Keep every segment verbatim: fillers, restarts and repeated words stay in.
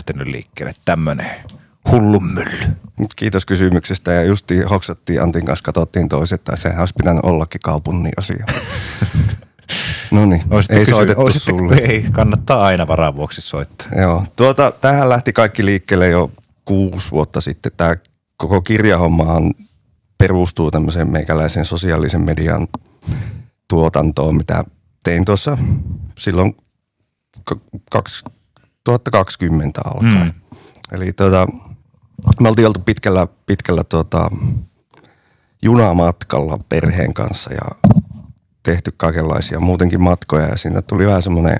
lähtenyt liikkeelle tämmönen hullun mylly? Kiitos kysymyksestä ja justiin hoksattiin Antin kanssa, katsottiin toiset, tai sehän olisi pitänyt ollakin kaupungin asia. No niin, ei kysy, soitettu sulle. Ei, kannattaa aina varaa vuoksi soittaa. Joo, tuota, tähän lähti kaikki liikkeelle jo kuusi vuotta sitten. Tämä koko kirjahommahan perustuu tämmöiseen meikäläisen sosiaalisen median tuotantoon, mitä tein tuossa silloin kaksituhattakaksikymmentä alkaen. Mm. Eli tuota, me oltiin oltu pitkällä, pitkällä tuota, junamatkalla perheen kanssa ja tehty kaikenlaisia muutenkin matkoja ja siinä tuli vähän semmoinen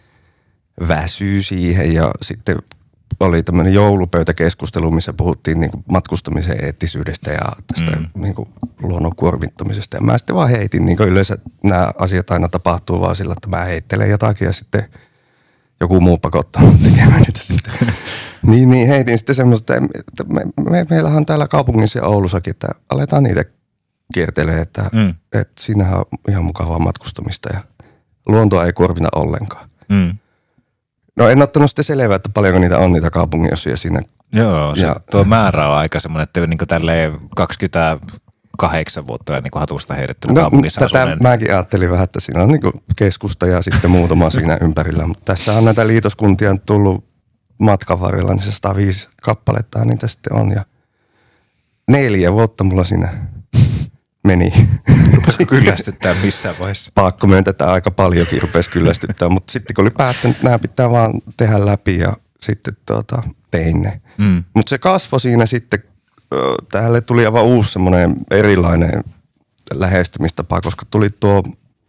väsy siihen ja sitten oli tämmöinen joulupöytäkeskustelu, missä puhuttiin niin kuin matkustamisen eettisyydestä ja tästä mm. niin kuin luonnon kuormittamisesta. Ja mä sitten vaan heitin, niin kuin yleensä nämä asiat aina tapahtuu vaan sillä, että mä heittelen jotakin ja sitten joku muu pakottaa tekemään niitä sitten. niin, niin heitin sitten semmoista, että me, me, meillähän on täällä kaupungissa ja Oulussakin, että aletaan niitä kiertelee, että, mm. että siinähän on ihan mukavaa matkustamista ja luontoa ei kuormita ollenkaan. Mm. No en ottanut sitten selvää, että paljonko niitä on niitä kaupunginosia siinä. Joo, se, ja, tuo määrä on aika semmoinen, että niin tälleen kaksikymmentäkahdeksan vuotta niin hatusta heitetty no, kaupungissa asuneen. Mäkin ajattelin vähän, että siinä on niin keskusta ja sitten muutama siinä ympärillä, mutta tässä on näitä liitoskuntia tullut matkan varrella, niin se sata viisi kappaletta niitä sitten on ja neljä vuotta mulla siinä meni. Rupesi kyllästyttää missään vaiheessa. Pakko myöntää aika paljonkin rupesi kyllästyttää, mutta sitten kun oli päättänyt, että nämä pitää vaan tehdä läpi ja sitten tuota, tein ne. Mm. Mutta se kasvoi siinä sitten, tälle tuli aivan uusi semmoinen erilainen lähestymistapa, koska tuli tuo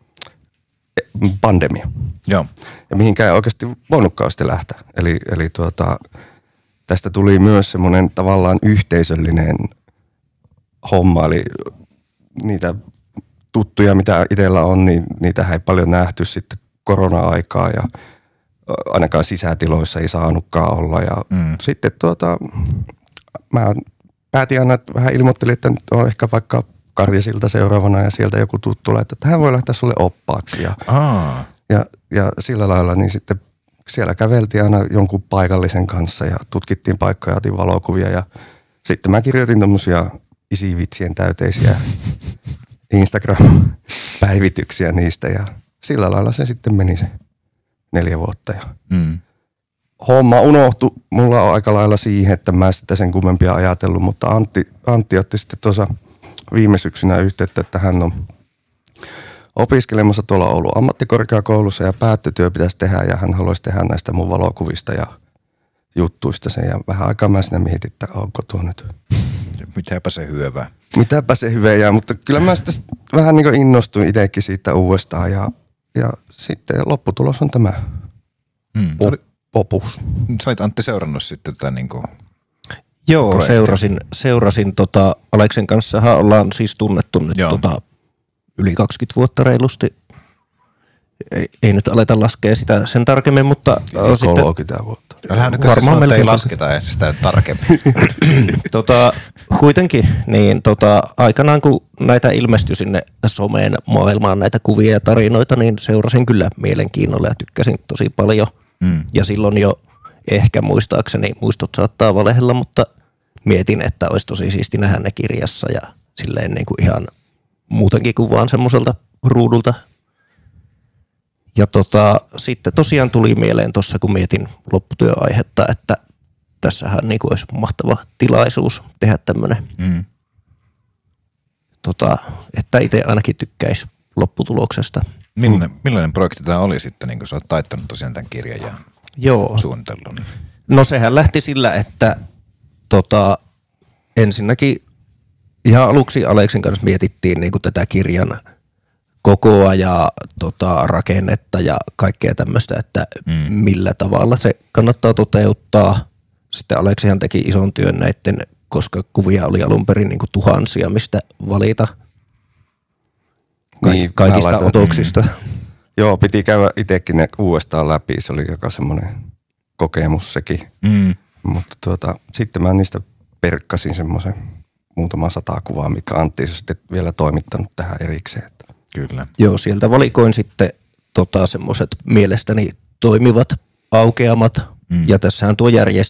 pandemia. Joo. Ja mihinkään ei oikeasti voinutkaan sitten lähteä. Eli, eli tuota, tästä tuli myös semmoinen tavallaan yhteisöllinen homma, eli niitä tuttuja, mitä itsellä on, niin niitä ei paljon nähty sitten korona-aikaa ja ainakaan sisätiloissa ei saanutkaan olla. Ja mm. sitten tuota, mä päätin aina, että vähän ilmoittelin, että nyt on ehkä vaikka Karjasilta seuraavana ja sieltä joku tuttu laittaa, että hän voi lähteä sulle oppaaksi. Ja, ja, ja sillä lailla niin sitten siellä käveltiin aina jonkun paikallisen kanssa ja tutkittiin paikkoja, otin valokuvia ja sitten mä kirjoitin tommosia isivitsien täyteisiä Instagram-päivityksiä niistä ja sillä lailla se sitten meni se neljä vuotta. Ja mm. homma unohtui mulla aika lailla siihen, että mä sitä sen kummempia ajatellut, mutta Antti, Antti otti sitten tuossa viime syksynä yhteyttä, että hän on opiskelemassa tuolla Oulun ammattikorkeakoulussa ja päättötyö pitäisi tehdä ja hän haluaisi tehdä näistä mun valokuvista ja juttuista sen ja vähän aikaa mä sinä mietin, että onko tuo nyt. Mitäpä se hyvää. Mitäpä se hyvää, mutta kyllä mä sitten vähän niin kuin innostuin itsekin siitä uudestaan ja, ja sitten lopputulos on tämä hmm. op- opus. Sait Antti seurannut sitten tätä niin kuin Joo, projektia. seurasin, seurasin tota, Aleksen kanssahan ollaan siis tunnettu nyt tota, yli kaksikymmentä vuotta reilusti. Ei, ei nyt aleta laskea sitä sen tarkemmin, mutta kolmekymmentä vuotta. Älä varmaan melkein ei lasketa sitä tarkemmin. tota, kuitenkin, niin tota, aikanaan kun näitä ilmestyi sinne someen maailmaan näitä kuvia ja tarinoita, niin seurasin kyllä mielenkiinnolla ja tykkäsin tosi paljon. Mm. Ja silloin jo ehkä muistaakseni, muistot saattaa valehella, mutta mietin, että olisi tosi siisti nähdä ne kirjassa ja silleen niin kuin ihan muutenkin kuin vaan semmoiselta ruudulta. Ja tota, sitten tosiaan tuli mieleen tuossa, kun mietin lopputyöaihetta, että tässähän niin kuin olisi mahtava tilaisuus tehdä tämmöinen, mm. tota, että itse ainakin tykkäisi lopputuloksesta. Millainen, millainen projekti tämä oli sitten, niin kun sä oot taittanut tosiaan tämän kirjan ja Joo. suunnitellut? No sehän lähti sillä, että tota, ensinnäkin ihan aluksi Aleksin kanssa mietittiin niin kuin tätä kirjan kokoa ja tota, rakennetta ja kaikkea tämmöistä, että mm. millä tavalla se kannattaa toteuttaa. Sitten Aleksihan teki ison työn näiden, koska kuvia oli alun perin niin kuin tuhansia, mistä valita Ka- niin, kaikista otoksista. Mm. Joo, piti käydä itsekin ne uudestaan läpi, se oli joka semmoinen kokemus sekin. Mm. Mutta tuota, sitten mä niistä perkkasin semmoisen muutama sata kuvaa, mikä Antti on sitten vielä toimittanut tähän erikseen. Kyllä. Joo, sieltä valikoin sitten tota, semmoiset mielestäni toimivat aukeamat. Mm. Ja tässähän tuo